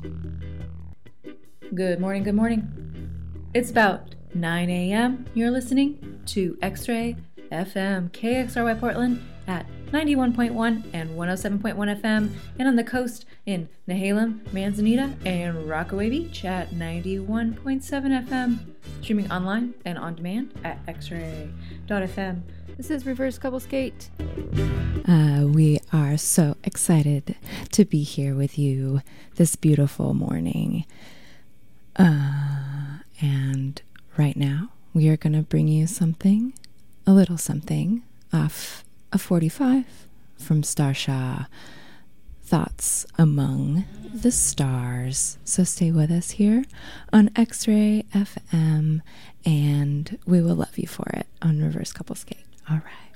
Good morning, good morning. It's about 9 a.m. You're listening to X-Ray FM, KXRY Portland at 91.1 and 107.1 FM, and on the coast in Nehalem, Manzanita, and Rockaway Beach at 91.7 FM. Streaming online and on demand at xray.fm. This is Reverse Couple Skate. We are so excited to be here with you this beautiful morning. And right now, we are going to bring you something, a little something, off a 45 from Starsha, Thoughts Among the Stars. So stay with us here on X-Ray FM, and we will love you for it on Reverse Couple Skate. All right.